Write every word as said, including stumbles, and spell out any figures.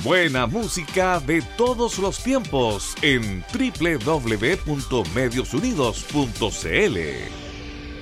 Buena música de todos los tiempos en doble u doble u doble u punto medios unidos punto c l.